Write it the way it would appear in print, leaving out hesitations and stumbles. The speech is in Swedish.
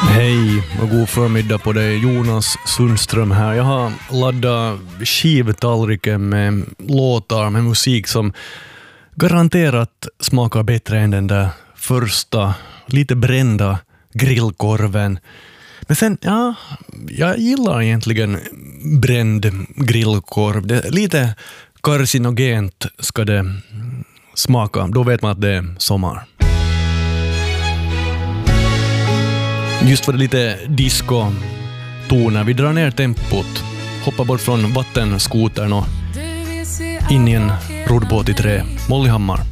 Hej och god förmiddag på dig, Jonas Sundström här. Jag har laddat skivtallriken med låtar med musik som garanterat smakar bättre än den där första, lite brända grillkorven. Men sen, ja, jag gillar egentligen bränd grillkorv. Det är lite karcinogent ska det smaka. Då vet man att det är sommar. Just för det lite disco-toner. Vi drar ner tempot, hoppar bort från vattenskotern och in i en roddbåt i trä. Molly Hammar.